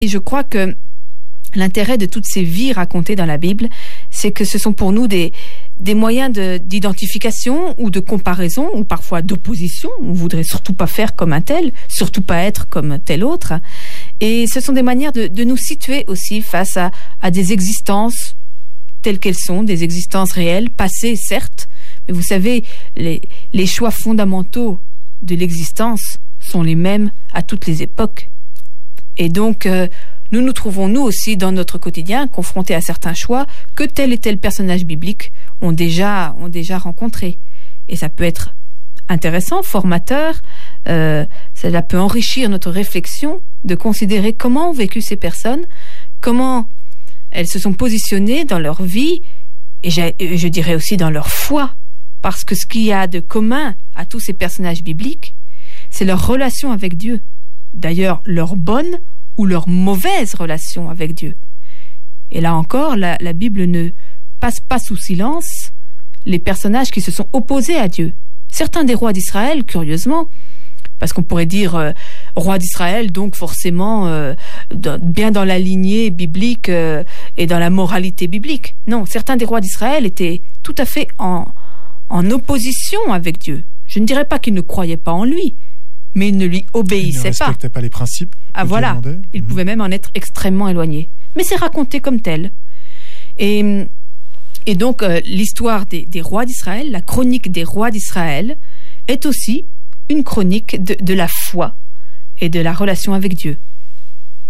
Et je crois que l'intérêt de toutes ces vies racontées dans la Bible, c'est que ce sont pour nous des moyens d'identification ou de comparaison, ou parfois d'opposition. On voudrait surtout pas faire comme un tel, surtout pas être comme tel autre. Et ce sont des manières de nous situer aussi face à des existences telles qu'elles sont, des existences réelles, passées certes, mais vous savez, les choix fondamentaux de l'existence sont les mêmes à toutes les époques. Et donc, nous nous trouvons, nous aussi, dans notre quotidien, confrontés à certains choix que tel et tel personnage biblique ont déjà rencontrés. Et ça peut être intéressant, formateur, cela peut enrichir notre réflexion de considérer comment ont vécu ces personnes, comment elles se sont positionnées dans leur vie, et je dirais aussi dans leur foi, parce que ce qu'il y a de commun à tous ces personnages bibliques, c'est leur relation avec Dieu. D'ailleurs, leur bonne ou leur mauvaise relation avec Dieu. Et là encore, la Bible ne passe pas sous silence les personnages qui se sont opposés à Dieu. Certains des rois d'Israël, curieusement, parce qu'on pourrait dire roi d'Israël, donc forcément bien dans la lignée biblique et dans la moralité biblique. Non, certains des rois d'Israël étaient tout à fait en opposition avec Dieu. Je ne dirais pas qu'ils ne croyaient pas en lui, mais ils ne lui obéissaient pas. Ils ne respectaient pas les principes. Ah voilà, ils pouvaient même en être extrêmement éloignés. Mais c'est raconté comme tel. Et donc l'histoire des rois d'Israël, la chronique des rois d'Israël, est aussi une chronique de la foi et de la relation avec Dieu.